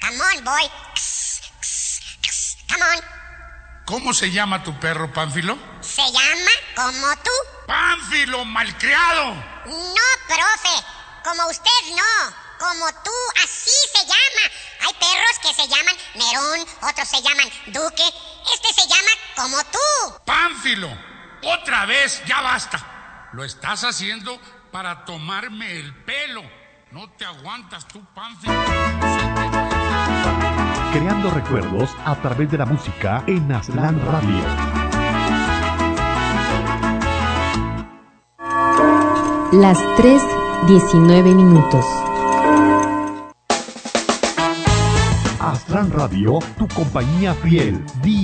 Come on, boy. Come on. ¿Cómo se llama tu perro, Pánfilo? Se llama como tú. ¡Pánfilo, malcriado! No, profe. Como usted no. Como tú, así se llama. Hay perros que se llaman Nerón, otros se llaman Duque. Este se llama como tú. ¡Pánfilo! ¡Otra vez! ¡Ya basta! Lo estás haciendo para tomarme el pelo. No te aguantas tú, Pánfilo. Creando recuerdos a través de la música en Aztlán Radio. Las 3:19. Aztlán Radio, tu compañía fiel.